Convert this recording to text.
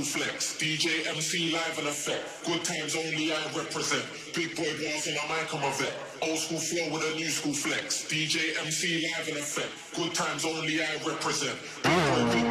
flex. DJ MC live in effect. Good times only I represent. Big boy bars on my mic, I'm a vet. Old school flow with a new school flex. DJ MC live in effect. Good times only I represent. Big boy,